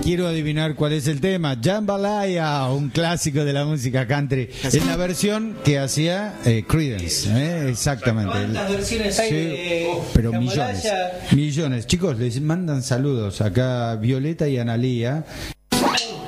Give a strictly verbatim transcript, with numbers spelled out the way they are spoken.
quiero adivinar cuál es el tema. Jambalaya, un clásico de la música country. Es la versión que hacía eh, Creedence, ¿eh? Exactamente. ¿Cuántas versiones hay Sí, de pero Jambalaya? millones. Millones. Chicos, les mandan saludos acá Violeta y Analía.